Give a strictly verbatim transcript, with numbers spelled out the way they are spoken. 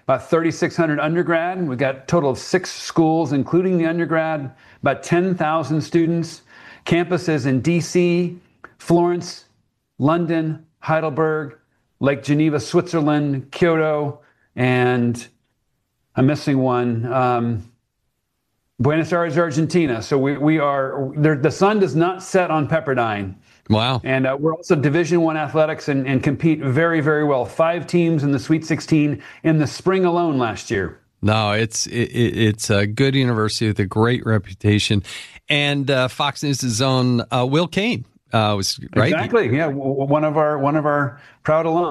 about thirty-six hundred undergrad. We've got a total of six schools, including the undergrad, about ten thousand students. Campuses in D C, Florence, London, Heidelberg, Lake Geneva, Switzerland, Kyoto, and I'm missing one, um, Buenos Aires, Argentina. So we, we are, there, the sun does not set on Pepperdine. Wow. And uh, we're also Division One athletics and, and compete very, very well. Five teams in the Sweet sixteen in the spring alone last year. No, it's it, it's a good university with a great reputation. And uh, Fox News' own uh, Will Cain uh, was right. Exactly. Yeah, one of our one of our proud alums.